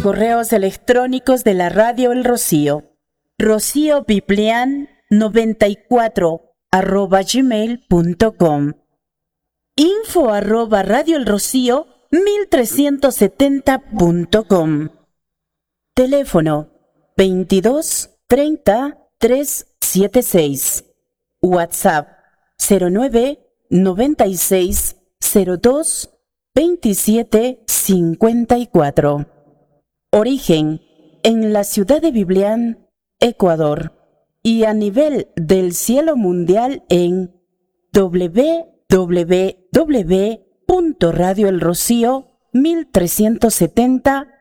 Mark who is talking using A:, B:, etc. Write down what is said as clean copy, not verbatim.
A: correos electrónicos de la Radio El Rocío. rociobiblian94@gmail.com, info@radioelrocío1370.com. Teléfono 22 30 376. WhatsApp 09 96 02 27 54. Origen en la ciudad de Biblián, Ecuador, y a nivel del cielo mundial en www.radioelrocío1370.com.